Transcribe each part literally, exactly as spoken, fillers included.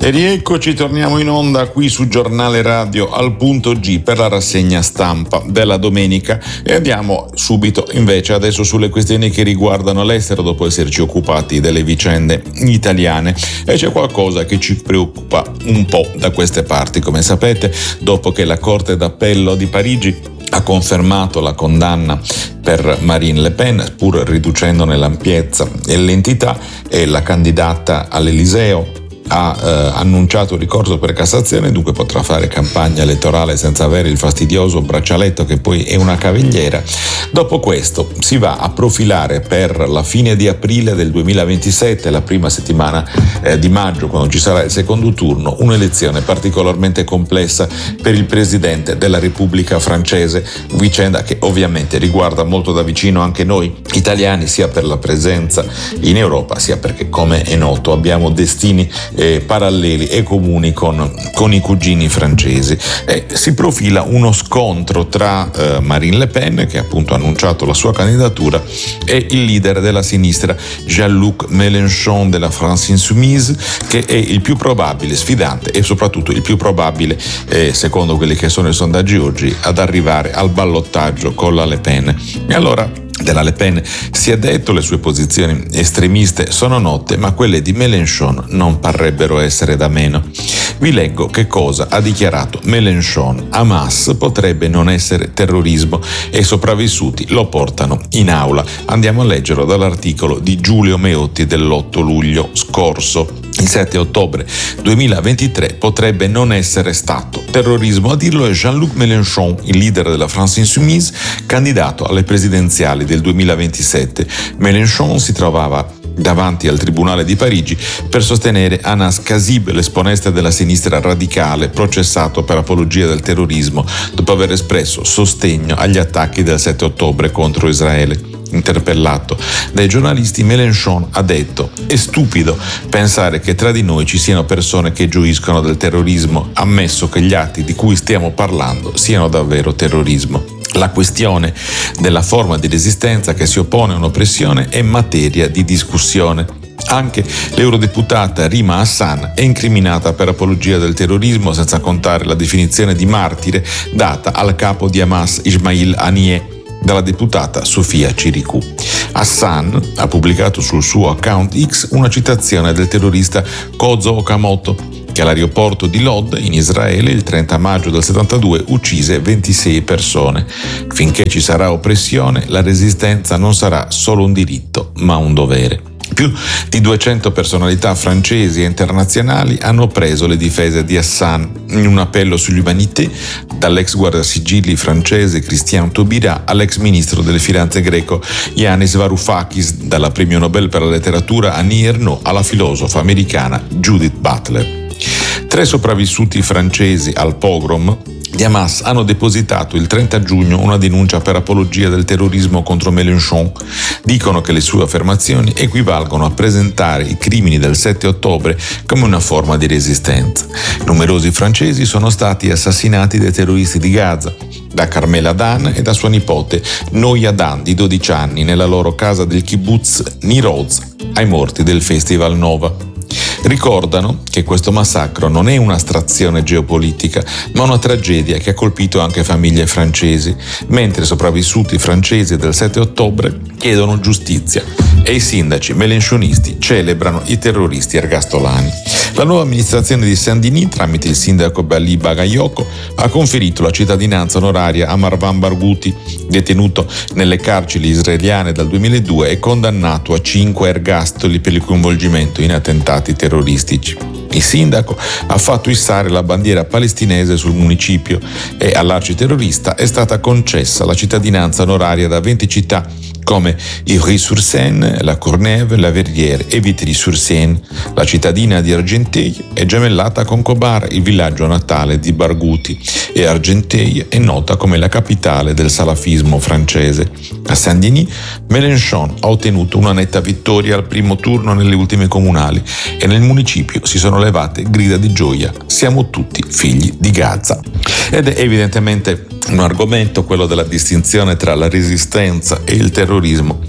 E rieccoci, torniamo in onda qui su Giornale Radio al punto G per la rassegna stampa della domenica e andiamo subito invece adesso sulle questioni che riguardano l'estero dopo esserci occupati delle vicende italiane, e c'è qualcosa che ci preoccupa un po' da queste parti. Come sapete, dopo che la Corte d'Appello di Parigi ha confermato la condanna per Marine Le Pen, pur riducendone l'ampiezza e l'entità, e la candidata all'Eliseo ha eh, annunciato un ricorso per Cassazione, dunque potrà fare campagna elettorale senza avere il fastidioso braccialetto che poi è una cavigliera. Dopo questo si va a profilare per la fine di aprile del duemilaventisette, la prima settimana eh, di maggio, quando ci sarà il secondo turno, un'elezione particolarmente complessa per il presidente della Repubblica francese, vicenda che ovviamente riguarda molto da vicino anche noi italiani, sia per la presenza in Europa, sia perché, come è noto, abbiamo destini Eh, paralleli e comuni con, con i cugini francesi. E si profila uno scontro tra eh, Marine Le Pen, che appunto ha annunciato la sua candidatura, e il leader della sinistra Jean-Luc Mélenchon della France Insoumise, che è il più probabile sfidante e soprattutto il più probabile, eh, secondo quelli che sono i sondaggi oggi, ad arrivare al ballottaggio con la Le Pen. E allora della Le Pen si è detto, le sue posizioni estremiste sono note, ma quelle di Mélenchon non parrebbero essere da meno. Vi leggo che cosa ha dichiarato Mélenchon: Hamas potrebbe non essere terrorismo e i sopravvissuti lo portano in aula. Andiamo a leggerlo dall'articolo di Giulio Meotti dell'otto luglio scorso. Il sette ottobre duemilaventitré potrebbe non essere stato terrorismo, a dirlo è Jean-Luc Mélenchon, il leader della France Insoumise, candidato alle presidenziali del duemilaventisette. Mélenchon si trovava davanti al Tribunale di Parigi per sostenere Anas Kazib, l'esponente della sinistra radicale processato per apologia del terrorismo dopo aver espresso sostegno agli attacchi del sette ottobre contro Israele. Interpellato dai giornalisti, Mélenchon ha detto: è stupido pensare che tra di noi ci siano persone che gioiscono del terrorismo, ammesso che gli atti di cui stiamo parlando siano davvero terrorismo. La questione della forma di resistenza che si oppone a un'oppressione è materia di discussione. Anche l'eurodeputata Rima Hassan è incriminata per apologia del terrorismo, senza contare la definizione di martire data al capo di Hamas Ismail Haniyeh dalla deputata Sofia Ciricu. Hassan ha pubblicato sul suo account X una citazione del terrorista Kozo Okamoto, che all'aeroporto di Lod in Israele il trenta maggio del settantadue uccise ventisei persone. Finché ci sarà oppressione, la resistenza non sarà solo un diritto, ma un dovere. Più di duecento personalità francesi e internazionali hanno preso le difese di Hassan in un appello sull'umanité, dall'ex guardasigilli francese Christian Taubira all'ex ministro delle finanze greco Yanis Varoufakis, dalla premio Nobel per la letteratura Annie Ernaux alla filosofa americana Judith Butler. Tre sopravvissuti francesi al pogrom di Hamas hanno depositato il trenta giugno una denuncia per apologia del terrorismo contro Mélenchon. Dicono che le sue affermazioni equivalgono a presentare i crimini del sette ottobre come una forma di resistenza. Numerosi francesi sono stati assassinati dai terroristi di Gaza, da Carmela Dan e da sua nipote Noia Dan di dodici anni nella loro casa del kibbutz Nir Oz, ai morti del Festival Nova. Ricordano che questo massacro non è un'astrazione geopolitica, ma una tragedia che ha colpito anche famiglie francesi, mentre i sopravvissuti francesi del sette ottobre chiedono giustizia e i sindaci melenchonisti celebrano i terroristi ergastolani. La nuova amministrazione di Saint-Denis, tramite il sindaco Bali Bagayoko, ha conferito la cittadinanza onoraria a Marwan Barghouti, detenuto nelle carceri israeliane dal duemiladue e condannato a cinque ergastoli per il coinvolgimento in attentati terroristici. Il sindaco ha fatto issare la bandiera palestinese sul municipio e all'arciterrorista è stata concessa la cittadinanza onoraria da venti città come Ivry-sur-Seine, La Courneuve, La Verrière e Vitry-sur-Seine. La cittadina di Argenteuil è gemellata con Khobar, il villaggio natale di Barghouti, e Argenteuil è nota come la capitale del salafismo francese. A Saint-Denis, Mélenchon ha ottenuto una netta vittoria al primo turno nelle ultime comunali e nel municipio si sono levate grida di gioia: siamo tutti figli di Gaza. Ed è evidentemente un argomento, quello della distinzione tra la resistenza e il terrorismo,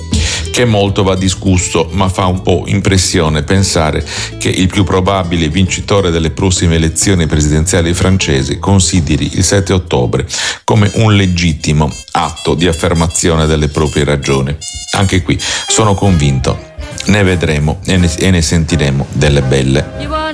che molto va discusso, ma fa un po' impressione pensare che il più probabile vincitore delle prossime elezioni presidenziali francesi consideri il sette ottobre come un legittimo atto di affermazione delle proprie ragioni. Anche qui sono convinto, ne vedremo e ne, e ne sentiremo delle belle.